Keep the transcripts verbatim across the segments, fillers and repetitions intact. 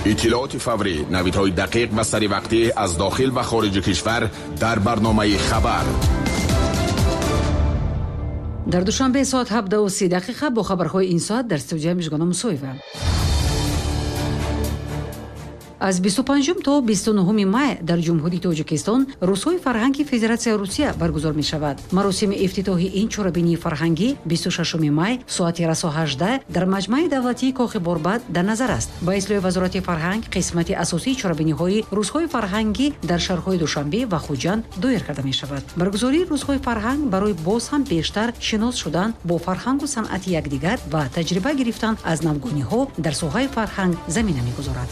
اطلاعات فوری، نویدهای دقیق و سریع از داخل و خارج کشور در برنامه خبر. در دوشنبه ساعت هفده و سی دقیقه با خبرهای این ساعت در استودیو مژگان موسویوه. از بیست و پنجم تا بیست و نهم مای در جمهوری تاجیکستان روزهای فرهنگی فدراسیای روسیه برگزار می شود. مراسم افتتاحی این چهاربینی فرهنگی بیست و ششم مای ساعت راست هجده در مجمع دولتی کاخ باربد در نظر است. با اصلاح وزارت فرهنگ قسمت اساسی چهاربینی های روزهای فرهنگی در شهرهای دوشنبه و خوجند دایر کرده می شود. برگزاری روزهای فرهنگ برای باز هم بیشتر شناس شدن با فرهنگ و صنعت یکدیگر و تجربه گرفتن از نوگانی ها در ساحه فرهنگ زمینه می گذارد.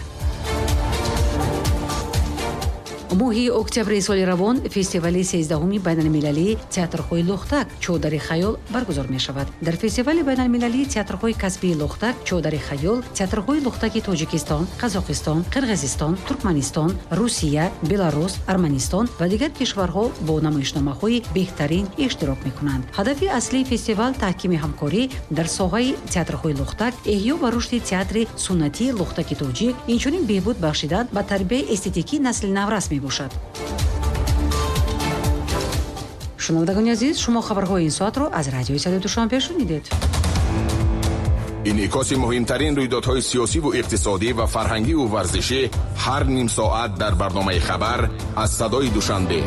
моҳи октябри соли равон фестивали сезддаҳуми байналмилалии театрҳои лохтак чодари хаёл баргузор мешавад. дар фестивали байналмилалии театрҳои касбии лохтак чодари хаёл театрҳои лохтаки тоҷикистон, қазоқистон, қирғизистон, туркманистон, русия, беларус, арманистон ва дигар кишварҳо бо намоишномаҳои беҳтарин иштирок мекунанд. ҳадафи аслии фестивал таҳкими ҳамкорӣ дар соҳаи театрҳои лохтак, эҳё ва рушди театри суннатии лохтаки тоҷик, инчунин беҳбуд бахшидан ба тарбияи эстетикии насли наврас мебошад. шунавандагони азиз, шумо хабарҳои ин соатро аз радиои Садои Душанбе шунидед. инъикоси муҳимтарин рӯйдодҳои сиёсиву иқтисодӣ ва фарҳангиву варзишӣ ҳар ним соат дар барномаи хабар аз Садои Душанбе.